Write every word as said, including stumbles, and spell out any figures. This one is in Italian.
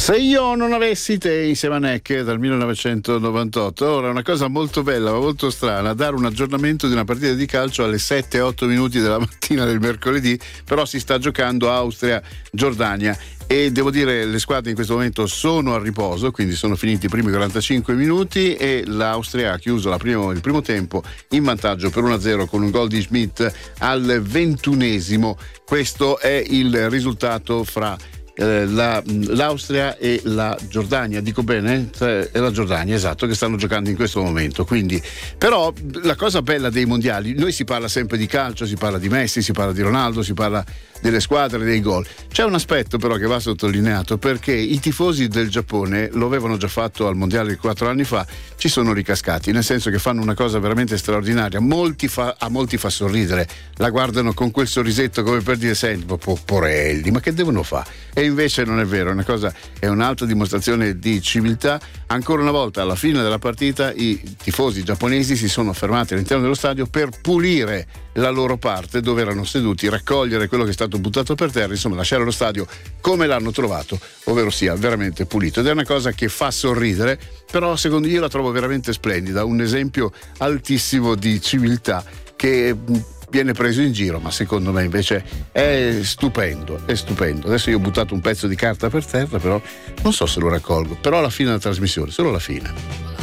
Se io non avessi te insieme a Neck dal millenovecentonovantotto. Ora, una cosa molto bella ma molto strana, dare un aggiornamento di una partita di calcio alle sette otto minuti della mattina del mercoledì, però si sta giocando Austria-Giordania e devo dire le squadre in questo momento sono a riposo, quindi sono finiti i primi quarantacinque minuti e l'Austria ha chiuso la primo, il primo tempo in vantaggio per uno a zero con un gol di Schmidt al ventunesimo. Questo è il risultato fra Eh, la, l'Austria e la Giordania, dico bene? Cioè, è la Giordania, esatto, che stanno giocando in questo momento. Quindi, però la cosa bella dei mondiali, noi si parla sempre di calcio, si parla di Messi, si parla di Ronaldo, si parla delle squadre, dei gol. C'è un aspetto però che va sottolineato, perché i tifosi del Giappone lo avevano già fatto al mondiale quattro anni fa, ci sono ricascati, nel senso che fanno una cosa veramente straordinaria. Molti fa, a molti fa sorridere, la guardano con quel sorrisetto come per dire: senti, porelli, ma che devono fare? E invece non è vero, è una cosa, è un'altra dimostrazione di civiltà. Ancora una volta, alla fine della partita, i tifosi giapponesi si sono fermati all'interno dello stadio per pulire la loro parte dove erano seduti, raccogliere quello che è stato buttato per terra, insomma lasciare lo stadio come l'hanno trovato, ovvero sia veramente pulito. Ed è una cosa che fa sorridere, però secondo io la trovo veramente splendida, un esempio altissimo di civiltà che viene preso in giro, ma secondo me invece è stupendo, è stupendo. Adesso io ho buttato un pezzo di carta per terra, però non so se lo raccolgo, però alla fine della trasmissione, solo alla fine.